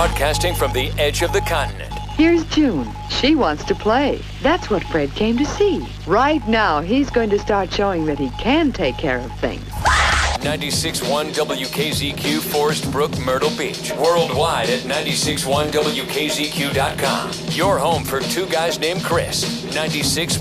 Broadcasting from the edge of the continent. Here's June. She wants to play. That's what Fred came to see. Right now, he's going to start showing that he can take care of things. 96.1 WKZQ, Forest Brook, Myrtle Beach. Worldwide at 96.1WKZQ.com. Your home for two guys named Chris. 96.